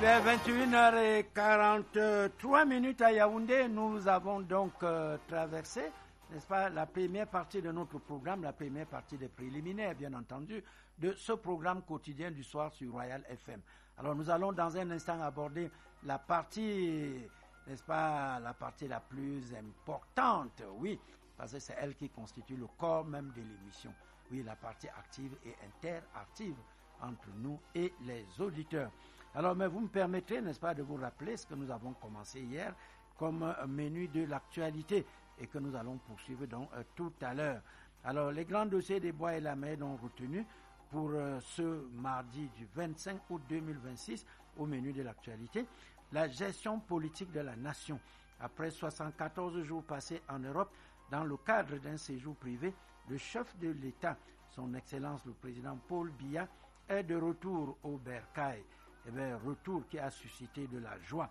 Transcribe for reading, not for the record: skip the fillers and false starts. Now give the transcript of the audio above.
bien, 21h43 à Yaoundé, nous avons donc traversé, n'est-ce pas, la première partie de notre programme, la première partie des préliminaires, bien entendu, de ce programme quotidien du soir sur Royal FM. Alors, nous allons dans un instant aborder la partie, n'est-ce pas, la partie la plus importante, oui, parce que c'est elle qui constitue le corps même de l'émission. Oui, la partie active et interactive entre nous et les auditeurs. Alors, mais vous me permettrez, n'est-ce pas, de vous rappeler ce que nous avons commencé hier comme menu de l'actualité et que nous allons poursuivre donc tout à l'heure. Alors, les grands dossiers des bois et la mer ont retenu pour ce mardi du 25 août 2026 au menu de l'actualité. La gestion politique de la nation. Après 74 jours passés en Europe, dans le cadre d'un séjour privé, le chef de l'État, son Excellence le président Paul Biya, est de retour au Bercail. Eh bien, retour qui a suscité de la joie.